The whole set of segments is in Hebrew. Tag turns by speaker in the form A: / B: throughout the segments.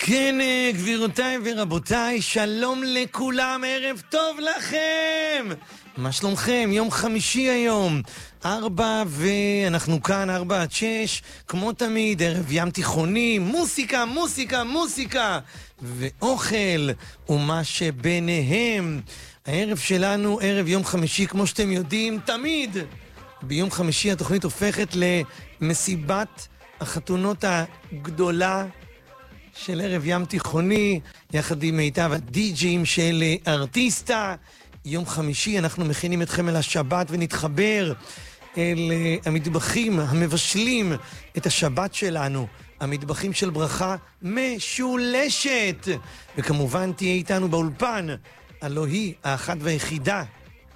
A: כן, גבירותיי ורבותיי, שלום לכולם, ערב טוב לכם! מה שלומכם? יום חמישי היום, 4 ואנחנו כאן 4-6, כמו תמיד, ערב ים תיכוני, מוסיקה, מוסיקה, מוסיקה, ואוכל, ומה שביניהם. הערב שלנו, ערב יום חמישי, כמו שאתם יודעים, תמיד ביום חמישי התוכנית הופכת למסיבת החתונות הגדולה של ערב ים תיכוני, יחד עם מיטב הדי-ג'ים של ארטיסטה. יום חמישי אנחנו מכינים אתכם אל השבת ונתחבר אל המטבחים המבשלים את השבת שלנו, המטבחים של ברכה משולשת. וכמובן תהיה איתנו באולפן, הלוא היא האחת והיחידה,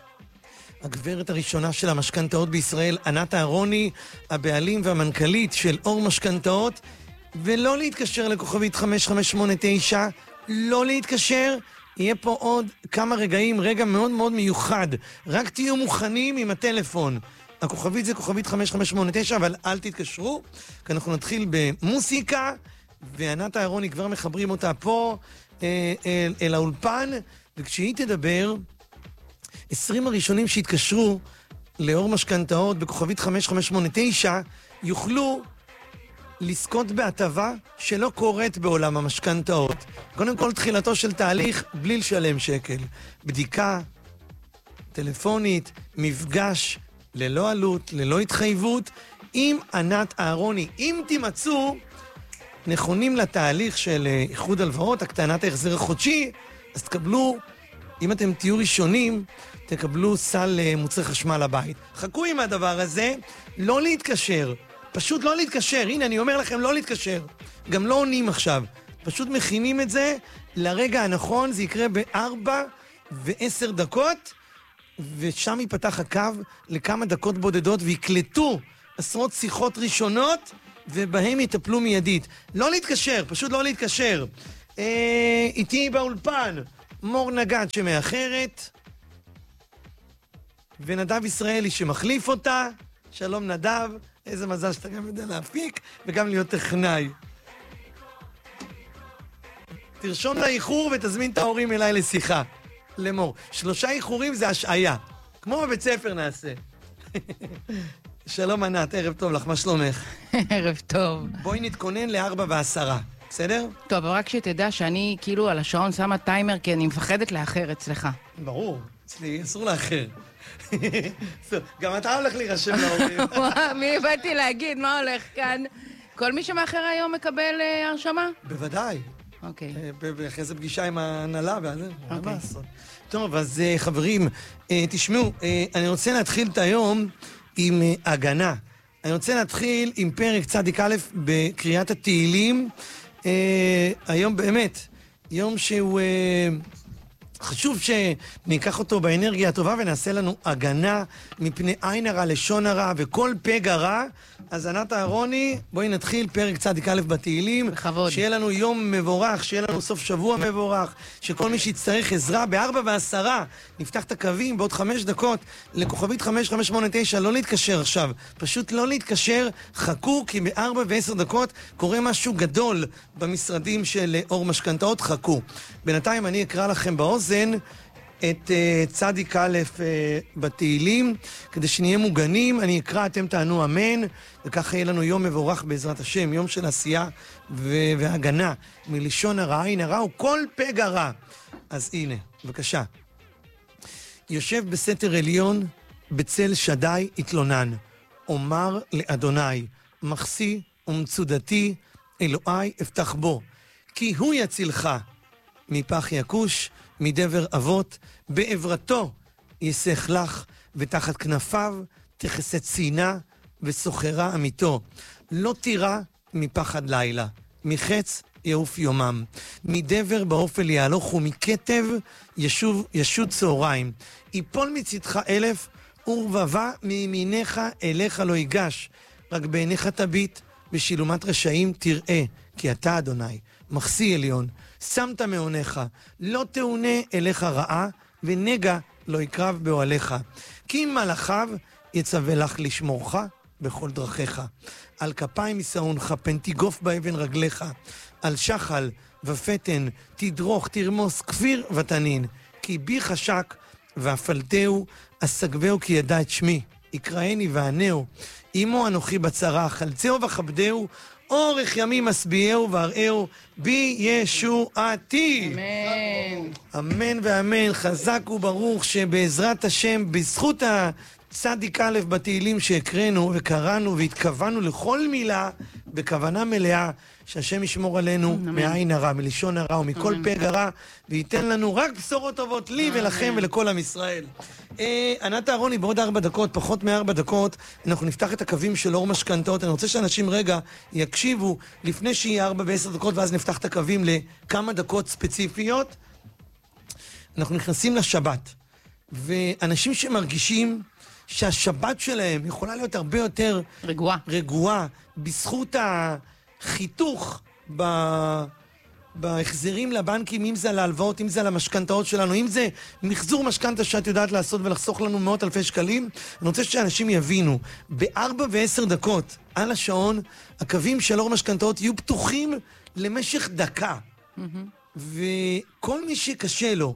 A: הגברת הראשונה של המשכנתאות בישראל, ענת אהרוני, הבעלים והמנכ"לית של אור משכנתאות. ולא להתקשר לכוכבית 5589, לא להתקשר, יהיה פה עוד כמה רגעים, רגע מאוד מאוד מיוחד. רק תהיו מוכנים עם הטלפון. הכוכבית זה כוכבית 5589, אבל אל תתקשרו, כי אנחנו נתחיל במוסיקה, וענת אהרוני כבר מחברים אותה פה אל האולפן, וכשהיא תדבר, 20 הראשונים שהתקשרו לאור משכנתאות בכוכבית 5589, יוכלו לזכות בהטבה שלא קורית בעולם המשכנתאות. קודם כל, תחילתו של תהליך בלי לשלם שקל. בדיקה טלפונית, מפגש ללא עלות, ללא התחייבות, עם ענת אהרוני. אם תימצאו נכונים לתהליך של איחוד הלוואות, הקטנת ההחזר החודשי, אז תקבלו, אם אתם תהיו ראשונים, תקבלו סל מוצרי חשמל לבית. חכו עם הדבר הזה, לא להתקשר. פשוט לא להתקשר, הנה אני אומר לכם לא להתקשר, גם לא עונים עכשיו, פשוט מכינים את זה לרגע הנכון, זה יקרה ב4:10, ושם ייפתח הקו לכמה דקות בודדות, ויקלטו עשרות שיחות ראשונות, ובהם יטפלו מיידית. לא להתקשר, פשוט לא להתקשר. איתי באולפן, מור נגד שמאחרת, ונדב ישראלי שמחליף אותה. שלום נדב. איזה מזל שאתה גם יודע להפיק וגם להיות טכנאי. תרשום לאיחור ותזמין את ההורים אליי לשיחה. למור. 3 איחורים זה השעיה. כמו בבית ספר נעשה. שלום ענת, ערב טוב לך, מה שלומך?
B: ערב טוב.
A: בואי נתכונן ל4:10, בסדר?
B: טוב, אבל רק שתדע שאני כאילו על השעון שמה טיימר, כי אני מפחדת לאחר אצלך.
A: ברור, אצלי אסור לאחר. גם אתה הולך להירשם להורים.
B: מי באתי להגיד, מה הולך כאן? כל מי שמאחר היום מקבל הרשמה?
A: בוודאי.
B: אוקיי.
A: אחרי זה פגישה עם ההנהלה וזה. טוב, אז חברים, תשמעו, אני רוצה להתחיל את היום עם הגנה. אני רוצה להתחיל עם פרק צדיק א' בקריאת התהילים. היום באמת, יום שהוא חשוב שניקח אותו באנרגיה הטובה ונעשה לנו הגנה מפני עין הרע, לשון הרע וכל פגע רע. אז ענת אהרוני, בואי נתחיל פרק צדיק א' בתהילים.
B: בכבוד. שיהיה
A: לנו יום מבורך, שיהיה לנו סוף שבוע מבורך, שכל מי שיצטרך עזרה ב4:10, נפתח את הקווים בעוד 5 דקות לכוכבית 5589, לא להתקשר עכשיו, פשוט לא להתקשר, חכו, כי ב4:10 קורה משהו גדול במשרדים של אור משכנתאות, חכו. בינתיים אני אקרא לכם באוזן את צדיק א' בתהילים, כדי שנהיה מוגנים. אני אקרא, אתם תענו אמן, וככה יהיה לנו יום מבורך בעזרת השם, יום של עשייה והגנה מלשון הרע, עין הרע וכל פגע רע. אז הנה, בבקשה. יושב בסתר עליון, בצל שדי התלונן, אומר לאדוני, מחסי ומצודתי, אלוהי אפתח בו, כי הוא יצילך מפח יקוש, מדבר אבות, בעברתו יסך לך, ותחת כנפיו תכסה צינה וסוחרה אמיתו. לא תירא מפחד לילה, מחץ יעוף יומם, מדבר באופל יהלוך ומכתב ישוד צהריים. יפול מצדך 1000 ורבבה מימיניך אליך לא ייגש, רק בעיניך תביט, בשילומת רשעים תראה, כי אתה אדוני מחסי עליון, שמת מעונך, לא תאונה אליך רעה, ונגע לא יקרב באוהליך. כי אם מלאכיו יצווה לך לשמורך בכל דרכיך. על כפיים ישאונך, פן תיגוף באבן רגליך. על שחל ופתן, תדרוך, תרמוס, כפיר ותנין. כי בי חשק ואפלתהו, אסגבהו כי ידע את שמי. יקראני וענהו, אמו אנוכי בצרה, חלצהו וכבדהו, אורך ימים אשביעהו והראהו, בי ישועתי.
B: אמן.
A: אמן ואמן, חזק וברוך שבעזרת השם, בזכות הצדיק א' בתהילים שהקראנו וקראנו והתכוונו לכל מילה בכוונה מלאה, שהשם ישמור עלינו מעין הרע, מלשון הרע ומכל פגע רע, וייתן לנו רק בשורות טובות לי ולכם ולכל עם ישראל. ענת אהרוני, בעוד 4 דקות, פחות מ4 דקות, אנחנו נפתח את הקווים של אור משכנתאות. אני רוצה שאנשים רגע יקשיבו לפני שיהיה 4 ו10 דקות, ואז נפתח את הקווים לכמה דקות ספציפיות. אנחנו נכנסים לשבת, ואנשים שמרגישים שהשבת שלהם יכולה להיות הרבה יותר רגועה בזכות החיתוך בהחזרים לבנקים, אם זה על ההלוואות, אם זה על המשכנתאות שלנו, אם זה מחזור משכנתה שאת יודעת לעשות ולחסוך לנו מאות אלפי שקלים. אני רוצה שאנשים יבינו, ב4 ו10 דקות על השעון, הקווים של אור משכנתאות יהיו פתוחים למשך דקה. וכל מי שקשה לו,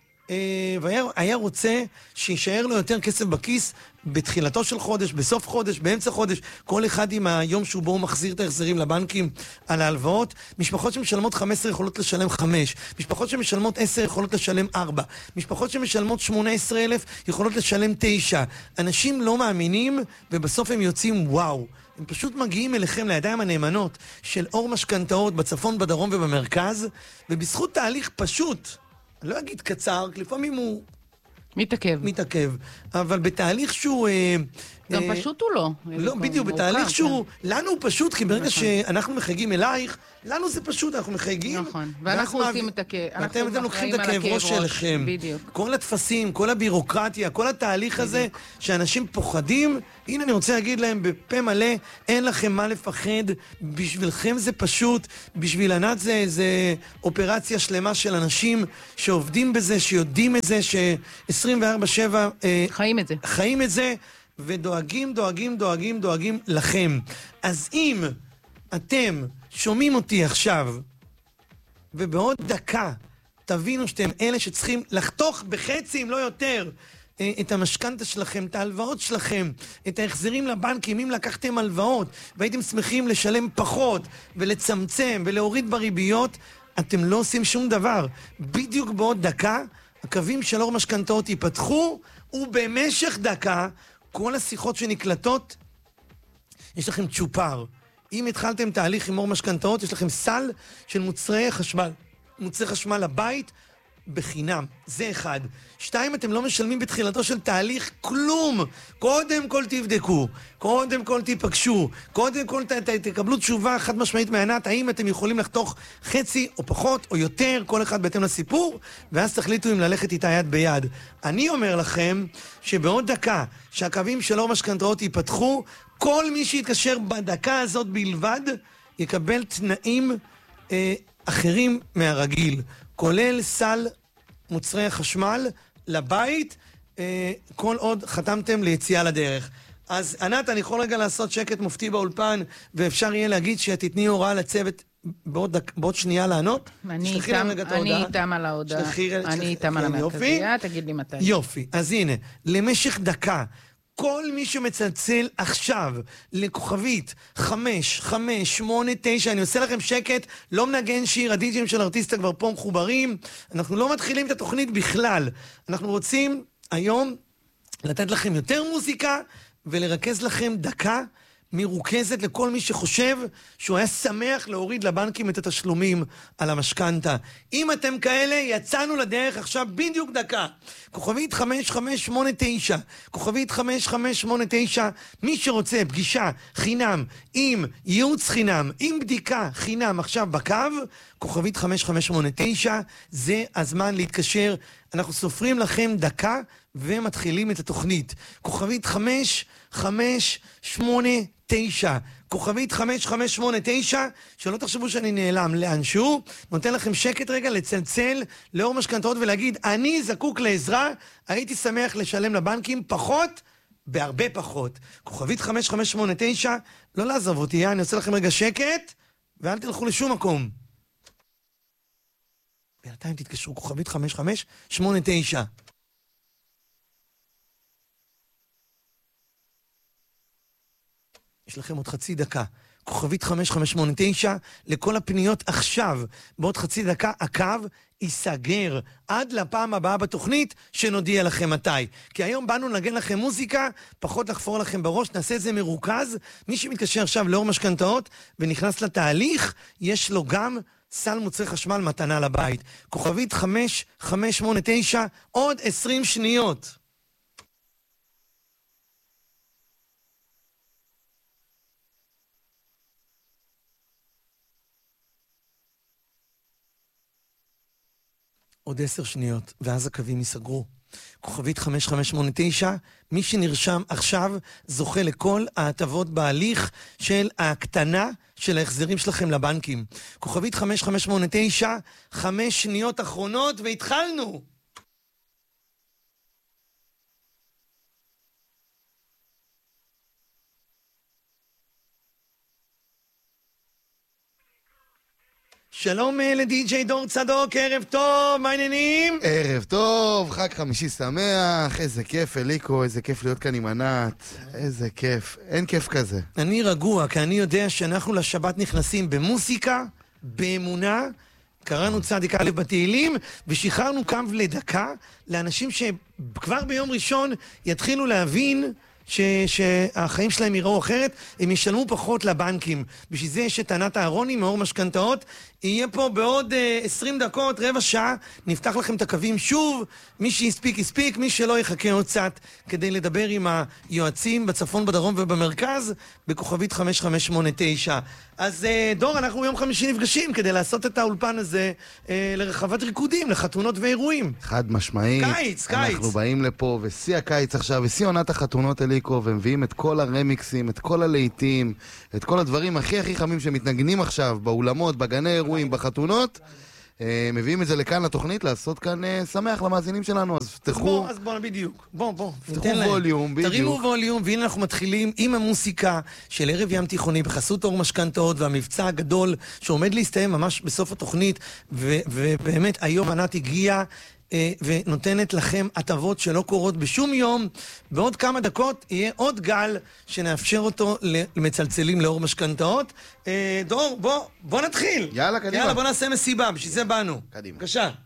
A: והיה רוצה שישאר לו יותר כסף בכיס בתחילתו של חודש, בסוף חודש, באמצע חודש, כל אחד עם היום שהוא בו מחזיר את ההחזרים לבנקים על ההלוואות. משפחות שמשלמות 15 יכולות לשלם 5, משפחות שמשלמות 10 יכולות לשלם 4, משפחות שמשלמות 18,000 יכולות לשלם 9. אנשים לא מאמינים ובסוף הם יוצאים וואו. הם פשוט מגיעים אליכם לידיים הנאמנות של אור משכנתאות בצפון, בדרום ובמרכז, ובזכות תהליך פשוט, אני לא אגיד קצר, כי לפעמים הוא מתעכב, אבל בתהליך שהוא
B: גם פשוט הוא לא.
A: לא, בדיוק, בתהליך שהוא, לנו הוא פשוט, כי ברגע שאנחנו מחייגים אלייך, לנו זה פשוט, אנחנו מחייגים.
B: נכון, ואנחנו עושים את הכאב,
A: ואתם לוקחים את הכאב ראש שלכם.
B: בדיוק.
A: כל התפסים, כל הבירוקרטיה, כל התהליך הזה, שאנשים פוחדים, הנה אני רוצה להגיד להם בפה מלא, אין לכם מה לפחד, בשבילכם זה פשוט, בשביל ענת זה אופרציה שלמה של אנשים שעובדים בזה, שיודעים את זה, ש24/7 חיים את זה, ודואגים לכם. אז אם אתם שומעים אותי עכשיו, ובעוד דקה תבינו שאתם אלה שצריכים לחתוך בחצי, אם לא יותר, את המשכנתה שלכם, את ההלוואות שלכם, את ההחזרים לבנקים, אם לקחתם הלוואות, והייתם שמחים לשלם פחות, ולצמצם, ולהוריד בריביות, אתם לא עושים שום דבר. בדיוק בעוד דקה, הקווים של אור משכנתאות ייפתחו, ובמשך דקה, כל השיחות שנקלטות, יש לכם צ'ופר. אם התחלתם תהליך עם אור משכנתאות, יש לכם סל של מוצרי חשמל. מוצרי חשמל לבית בחינם. זה 1. 2, אתם לא משלמים בתחילתו של תהליך כלום. קודם כל תבדקו, קודם כל תיפגשו, קודם כל תקבלו תשובה חד משמעית מענת, האם אתם יכולים לחתוך חצי או פחות או יותר, כל אחד בהתאם לסיפור, ואז תחליטו אם ללכת איתה יד ביד. אני אומר לכם שבעוד דקה שהקווים של אור משכנתאות ייפתחו, כל מי שיתקשר בדקה הזאת בלבד יקבל תנאים אחרים מהרגיל, כולל סל מוצרי החשמל לבית, כל עוד חתמתם ליציאה לדרך. אז ענת, אני יכול רגע לעשות שקט מופתי באולפן, ואפשר יהיה להגיד שתתני הוראה לצוות בעוד שנייה לענות?
B: אני איתם על ההודעה. אני איתם על המרכזייה, תגיד לי מתי.
A: יופי, אז הנה, למשך דקה, כל מי שמצלצל עכשיו לכוכבית 5589, אני עושה לכם שקט, לא מנגן שיר, הדיג'ים של ארטיסטה כבר פה מחוברים, אנחנו לא מתחילים את התוכנית בכלל, אנחנו רוצים היום לתת לכם יותר מוזיקה ולרכז לכם דקה מרוכזת לכל מי שחושב שהוא היה שמח להוריד לבנקים את התשלומים על המשכנתה. אם אתם כאלה, יצאנו לדרך עכשיו בדיוק דקה. כוכבית 5589, כוכבית 5589, מי שרוצה פגישה חינם, עם ייעוץ חינם, עם בדיקה חינם עכשיו בקו, כוכבית 5589, זה הזמן להתקשר. אנחנו סופרים לכם דקה ומתחילים את התוכנית. כוכבית 5589, כוכבית 5589, שלא תחשבו שאני נעלם לאנשהו, נותן לכם שקט רגע לצלצל לאור משכנתאות ולהגיד, אני זקוק לעזרה, הייתי שמח לשלם לבנקים פחות, בהרבה פחות. כוכבית 5589, לא לעזוב אותי, אני עושה לכם רגע שקט, ואל תלכו לשום מקום. בינתיים תתקשרו כוכבית 5589. יש לכם עוד חצי דקה. כוכבית 5589, לכל הפניות עכשיו. בעוד חצי דקה הקו ייסגר עד לפעם הבאה בתוכנית שנודיע לכם מתי. כי היום באנו לנגן לכם מוזיקה, פחות לחפור לכם בראש, נעשה את זה מרוכז. מי שמתקשר עכשיו לאור משכנתאות ונכנס לתהליך, יש לו גם סל מוצרי חשמל מתנה לבית. כוכבית 5589, עוד 20 שניות. עוד 10 שניות, ואז הקווים ייסגרו. כוכבית 5589, מי שנרשם עכשיו זוכה לכל ההטבות בהליך של ההקטנה של ההחזרים שלכם לבנקים. כוכבית 5589, 5 שניות אחרונות, והתחלנו! שלום לדי.ג'יי דור צדוק, ערב טוב, מה העניינים?
C: ערב טוב, חג חמישי שמח, איזה כיף אליקו, איזה כיף להיות כאן עם ענת, איזה כיף, אין כיף כזה.
A: אני רגוע, כי אני יודע שאנחנו לשבת נכנסים במוסיקה, באמונה, קראנו צדיק א' בתהילים, ושחררנו קו לדקה לאנשים שכבר ביום ראשון יתחילו להבין שהחיים שלהם יראו אחרת, הם ישלמו פחות לבנקים. בשביל זה יש את ענת אהרוני מאור משכנתאות, יהיה פה בעוד 20 דקות, רבע שעה, נפתח לכם את הקווים שוב, מי שיספיק יספיק, מי שלא יחכה עוד קצת כדי לדבר עם היועצים בצפון, בדרום ובמרכז, בכוכבית 5589. אז דור, אנחנו ביום חמישי נפגשים כדי לעשות את האולפן הזה לרחבת ריקודים, לחתונות ואירועים.
C: חד משמעית.
A: קיץ.
C: אנחנו באים לפה, ושיא הקיץ עכשיו, ושיא עונת החתונות אליקו, ומביאים את כל הרמיקסים, את כל הלהיטים, את כל הדברים הכי חמים שמתנגנים עכשיו, באולמות, בגני אירועים, בחתונות. מביאים את זה לכאן לתוכנית, לעשות כאן שמח למאזינים שלנו, אז פתחו...
A: אז בוא, בדיוק. בוא.
C: פתחו ווליום, בדיוק.
A: תרימו ווליום, והנה אנחנו מתחילים עם המוסיקה של ערב ים תיכוני בחסות אור משכנתאות, והמבצע הגדול שעומד להסתיים ממש בסוף התוכנית, ובאמת היום ענת הגיעה ונותנת לכם הטבות שלא קורות בשום יום. בעוד כמה דקות יהיה עוד גל שנאפשר אותו למצלצלים לאור משכנתאות. דור, בוא נתחיל.
C: יאללה, קדימה.
A: יאללה, בוא נעשה מסיבה, בשביל זה באנו.
C: קדימה.
A: בבקשה.